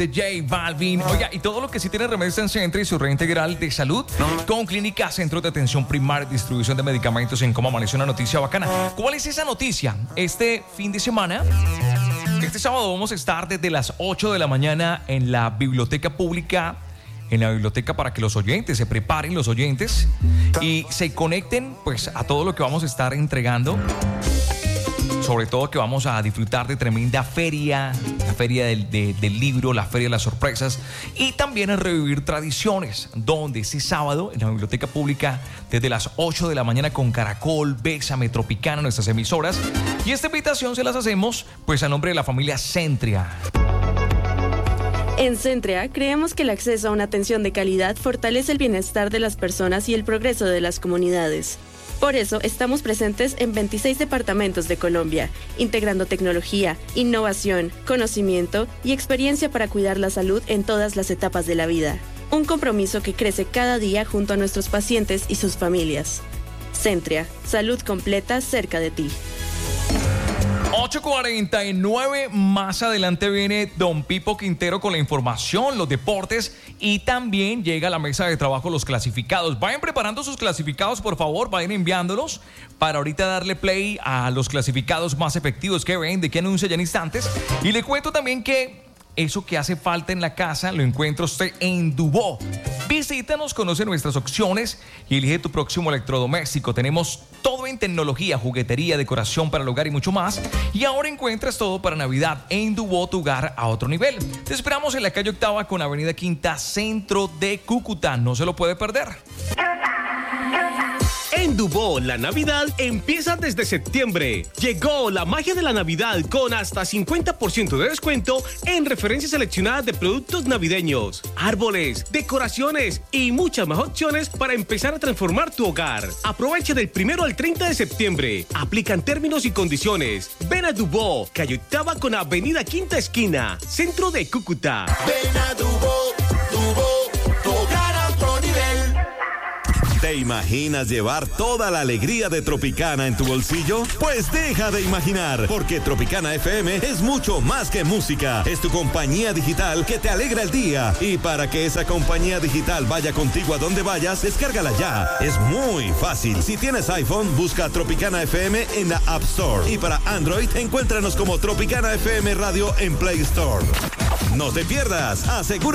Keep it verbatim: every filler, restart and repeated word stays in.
de J Balvin. Oiga, y todo lo que sí tiene Remedios en Centro y su red integral de salud con Clínica Centro de Atención Primaria y Distribución de Medicamentos. En Cómo Amaneció, una noticia bacana. ¿Cuál es esa noticia? Este fin de semana, este sábado vamos a estar desde las ocho de la mañana en la biblioteca pública, en la biblioteca, para que los oyentes se preparen, los oyentes, y se conecten pues a todo lo que vamos a estar entregando. Sobre todo que vamos a disfrutar de tremenda feria, la feria del, de, del libro, la feria de las sorpresas, y también a revivir tradiciones, donde ese sábado en la biblioteca pública desde las ocho de la mañana con Caracol, Bésame, Tropicana, nuestras emisoras. Y esta invitación se las hacemos pues a nombre de la familia Centria. En Centria creemos que el acceso a una atención de calidad fortalece el bienestar de las personas y el progreso de las comunidades. Por eso estamos presentes en veintiséis departamentos de Colombia, integrando tecnología, innovación, conocimiento y experiencia para cuidar la salud en todas las etapas de la vida. Un compromiso que crece cada día junto a nuestros pacientes y sus familias. Centria, salud completa cerca de ti. ocho cuarenta y nueve, más adelante viene Don Pipo Quintero con la información, los deportes, y también llega a la mesa de trabajo los clasificados. Vayan preparando sus clasificados, por favor, vayan enviándolos para ahorita darle play a los clasificados más efectivos que ven, de que anuncia ya en instantes. Y le cuento también que eso que hace falta en la casa lo encuentra usted en Dubó. Visítanos, conoce nuestras opciones y elige tu próximo electrodoméstico. Tenemos todo en tecnología, juguetería, decoración para el hogar y mucho más. Y ahora encuentras todo para Navidad en Dubó, tu hogar a otro nivel. Te esperamos en la calle Octava con Avenida Quinta, centro de Cúcuta. No se lo puede perder. En Dubó, la Navidad empieza desde septiembre. Llegó la magia de la Navidad con hasta cincuenta por ciento de descuento en referencias seleccionadas de productos navideños, árboles, decoraciones y muchas más opciones para empezar a transformar tu hogar. Aprovecha del primero al treinta de septiembre. Aplican términos y condiciones. Ven a Dubó, calle Octava con Avenida Quinta Esquina, centro de Cúcuta. Ven a Dubó, Dubó, tu hogar a otro nivel. ¿Te imaginas llevar toda la alegría de Tropicana en tu bolsillo? Pues deja de imaginar, porque Tropicana F M es mucho más que música. Es tu compañía digital que te alegra el día. Y para que esa compañía digital vaya contigo a donde vayas, descárgala ya. Es muy fácil. Si tienes iPhone, busca Tropicana F M en la App Store. Y para Android, encuéntranos como Tropicana F M Radio en Play Store. No te pierdas. Asegura